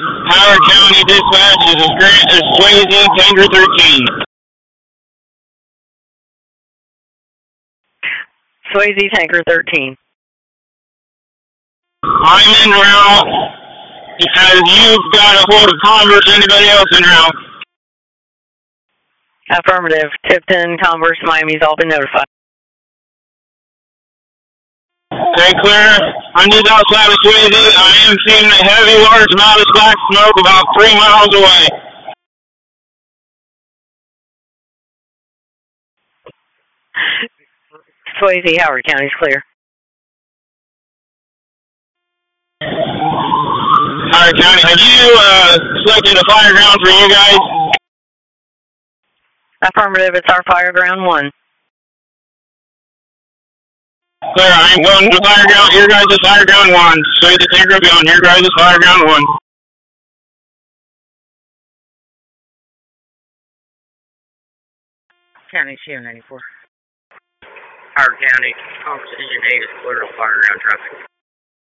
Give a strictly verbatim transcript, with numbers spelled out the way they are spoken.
Howard County Dispatch is Grant is Swayze, Tanker thirteen. Swayze, Tanker thirteen. I'm en route. Have you got a hold of Converse or anybody else en route? Affirmative. Tipton, Converse, Miami's all been notified. Okay, clear. I'm just outside of Swayze. I am seeing a heavy, large amount of black smoke about three miles away. Swayze, Howard County's clear. Howard County, have you uh, selected a fire ground for you guys? Affirmative, it's our fire ground one. Clear, I'm going to fire ground. Your guys' fire ground one. Swayze, Tanker going. Your guys' fire ground one. County two ninety-four. Howard County, Precision eight is clear of fire ground traffic.